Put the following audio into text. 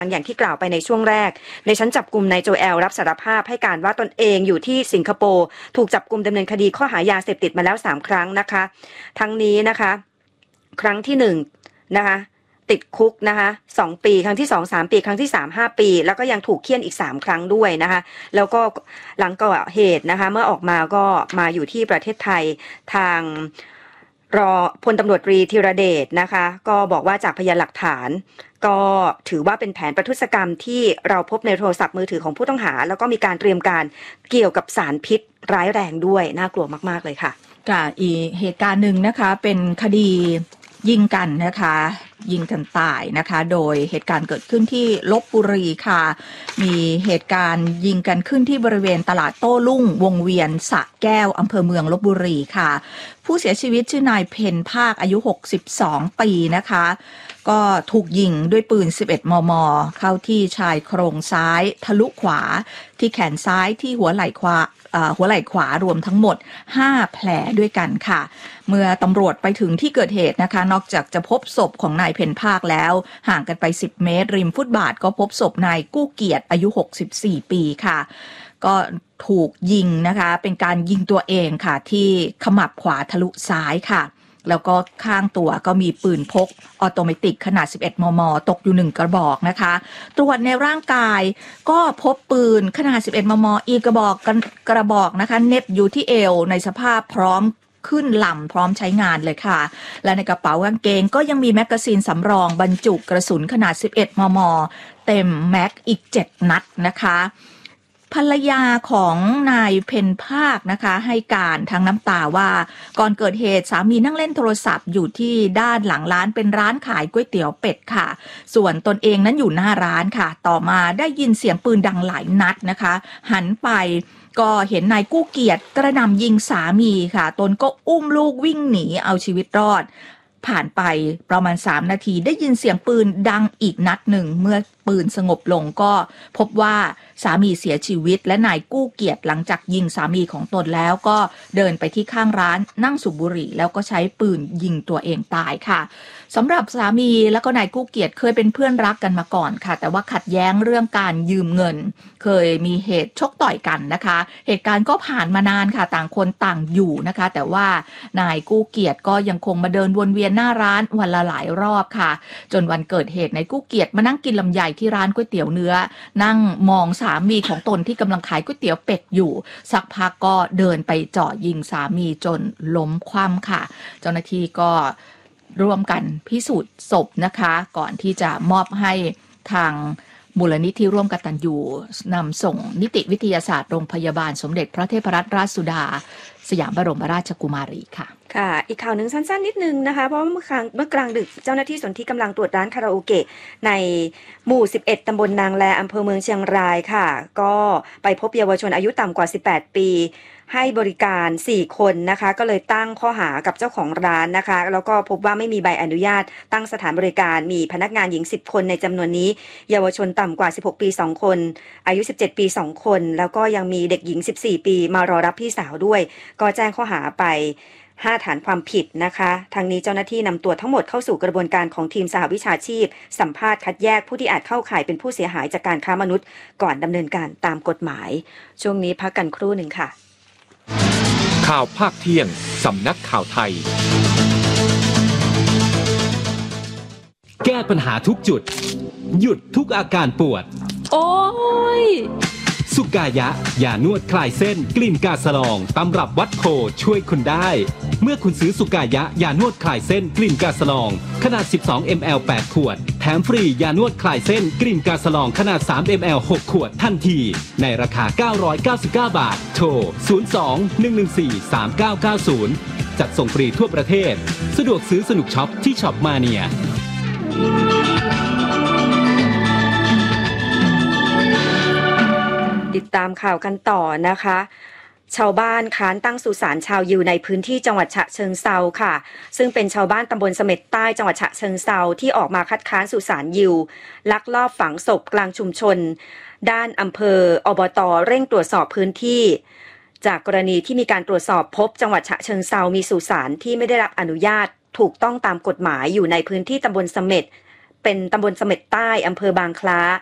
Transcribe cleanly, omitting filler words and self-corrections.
อย่างที่กล่าวไปในช่วงแรกในชั้นจับกุมนายโจเอลรับสารภาพให้การว่าตนเองอยู่ที่สิงคโปร์ถูกจับกุมดำเนินคดีข้อหายาเสพติดมาแล้ว3ครั้งนะคะทั้งนี้นะคะครั้งที่1นะคะติดคุกนะคะ2ปีครั้งที่2 3ปีครั้งที่3 5ปีแล้วก็ยังถูกเฆี่ยนอีก3ครั้งด้วยนะคะแล้วก็หลังก่อเหตุนะคะเมื่อออกมาก็มาอยู่ที่ประเทศไทยทางรอพลตำรวจตรีธีรเดชนะคะก็บอกว่าจากพยานหลักฐานก็ถือว่าเป็นแผนประทุษกรรมที่เราพบในโทรศัพท์มือถือของผู้ต้องหาแล้วก็มีการเตรียมการเกี่ยวกับสารพิษร้ายแรงด้วยน่ากลัวมากๆเลยค่ะอีกเหตุการณ์หนึ่งนะคะเป็นคดียิงกันนะคะยิงกันตายนะคะโดยเหตุการณ์เกิดขึ้นที่ลพบุรีค่ะมีเหตุการณ์ยิงกันขึ้นที่บริเวณตลาดโต้รุ่งวงเวียนสระแก้วอำเภอเมืองลพบุรีค่ะผู้เสียชีวิตชื่อนายเพ็ญภาคอายุ62ปีนะคะก็ถูกยิงด้วยปืน11 มม.เข้าที่ชายโครงซ้ายทะลุขวาที่แขนซ้ายที่หัวไหล่ขวารวมทั้งหมด5แผลด้วยกันค่ะเมื่อตำรวจไปถึงที่เกิดเหตุนะคะนอกจากจะพบศพของนายเพ็ญภาคแล้วห่างกันไป10 เมตรริมฟุตบาทก็พบศพนายกู้เกียรติอายุ64ปีค่ะก็ถูกยิงนะคะเป็นการยิงตัวเองค่ะที่ขมับขวาทะลุซ้ายค่ะแล้วก็ข้างตัวก็มีปืนพกออโตเมติกขนาด11 มม.ตกอยู่1กระบอกนะคะตรวจในร่างกายก็พบปืนขนาด11 มม.อีกกระบอกนะคะเน็บอยู่ที่เอวในสภาพพร้อมขึ้นลำพร้อมใช้งานเลยค่ะและในกระเป๋ากางเกงก็ยังมีแมกกาซีนสำรองบรรจุกระสุนขนาด11 มม.เต็มแม็กอีก7 นัดนะคะภรรยาของนายเพ็ญภาคนะคะให้การทั้งน้ำตาว่าก่อนเกิดเหตุสามีนั่งเล่นโทรศัพท์อยู่ที่ด้านหลังร้านเป็นร้านขายก๋วยเตี๋ยวเป็ดค่ะส่วนตนเองนั้นอยู่หน้าร้านค่ะต่อมาได้ยินเสียงปืนดังหลายนัดนะคะหันไปก็เห็นนายกู้เกียรติกระหน่ำยิงสามีค่ะตนก็อุ้มลูกวิ่งหนีเอาชีวิตรอดผ่านไปประมาณ3 นาทีได้ยินเสียงปืนดังอีกนัดหนึ่งเมื่อปืนสงบลงก็พบว่าสามีเสียชีวิตและนายกู้เกียรติหลังจากยิงสามีของตนแล้วก็เดินไปที่ข้างร้านนั่งสูบบุหรี่แล้วก็ใช้ปืนยิงตัวเองตายค่ะสำหรับสามีแล้วก็นายกู้เกียรติเคยเป็นเพื่อนรักกันมาก่อนค่ะแต่ว่าขัดแย้งเรื่องการยืมเงินเคยมีเหตุชกต่อยกันนะคะเหตุการณ์ก็ผ่านมานานค่ะต่างคนต่างอยู่นะคะแต่ว่านายกู้เกียรติก็ยังคงมาเดินวนเวียนหน้าร้านวันละหลายรอบค่ะจนวันเกิดเหตุนายกู้เกียรติมานั่งกินลำไยที่ร้านก๋วยเตี๋ยวเนื้อนั่งมองสามีของตนที่กำลังขายก๋วยเตี๋ยวเป็ดอยู่สักพักก็เดินไปเจาะยิงสามีจนล้มคว่ำค่ะเจ้าหน้าที่ก็ร่วมกันพิสูจน์ศพนะคะก่อนที่จะมอบให้ทางมูลนิธิร่วมกตัญญูนำส่งนิติวิทยาศาสตร์โรงพยาบาลสมเด็จพระเทพรัตนราชสุดาสยามบรมราชกุมารีค่ะค่ะอีกข่าวหนึ่งสั้นๆนิดนึงนะคะเพราะเมื่อกลางดึกเจ้าหน้าที่สนธิกำลังตรวจร้านคาราโอเกะในหมู่11ตำบลนางแลอำเภอเมืองเชียงรายค่ะก็ไปพบเยาวชนอายุต่ำกว่า18 ปีให้บริการ4 คนนะคะก็เลยตั้งข้อหากับเจ้าของร้านนะคะแล้วก็พบว่าไม่มีใบอนุญาตตั้งสถานบริการมีพนักงานหญิง10 คนในจำนวนนี้เยาวชนต่ำกว่า16 ปี2 คนอายุ17 ปี2 คนแล้วก็ยังมีเด็กหญิง14 ปีมารอรับพี่สาวด้วยก็แจ้งข้อหาไป5 ฐานความผิดนะคะทางนี้เจ้าหน้าที่นำตัวทั้งหมดเข้าสู่กระบวนการของทีมสหวิชาชีพสัมภาษณ์คัดแยกผู้ที่อาจเข้าข่ายเป็นผู้เสียหายจากการค้ามนุษย์ก่อนดำเนินการตามกฎหมายช่วงนี้พักกันครู่หนึ่งค่ะข่าวภาคเที่ยงสำนักข่าวไทยแก้ปัญหาทุกจุดหยุดทุกอาการปวดโอ้ยสุกายะยานวดคลายเส้นกลิ่นกาสะลองตำรับวัดโพช่วยคุณได้เมื่อคุณซื้อสุกายะยานวดคลายเส้นกลิ่นกาสะลองขนาด12 ml 8 ขวดแถมฟรียานวดคลายเส้นกลิ่นกาสะลองขนาด3 ml 6 ขวดทันทีในราคา999 บาทโทร02-114-3990จัดส่งฟรีทั่วประเทศสะดวกซื้อสนุกช็อปที่ช็อปมาเนียติดตามข่าวกันต่อนะคะชาวบ้านค้านตั้งสุสานชาวยิวในพื้นที่จังหวัดฉะเชิงเทราค่ะซึ่งเป็นชาวบ้านตำบลเสม็ดใต้จังหวัดฉะเชิงเทราที่ออกมาคัดค้านสุสานยิวลักลอบฝังศพกลางชุมชนด้านอำเภออบต.เร่งตรวจสอบพื้นที่จากกรณีที่มีการตรวจสอบพบจังหวัดฉะเชิงเทรามีสุสานที่ไม่ได้รับอนุญาตถูกต้องตามกฎหมายอยู่ในพื้นที่ตำบลเสม็ดเป็นตำบลเสม็ดใต้อำเภอบางคล้า